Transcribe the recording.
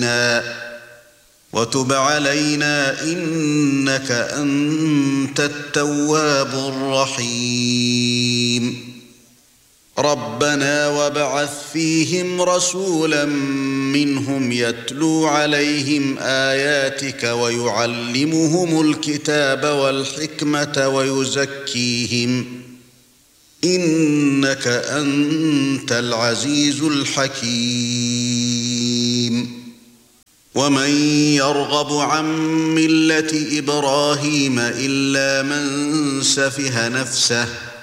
وتب علينا إنك أنت التواب الرحيم ربنا وابعث فيهم رسولا منهم يتلو عليهم آياتك ويعلمهم الكتاب والحكمة ويزكيهم إنك أنت العزيز الحكيم ومن يرغب عن ملة إبراهيم إلا من سفه نفسه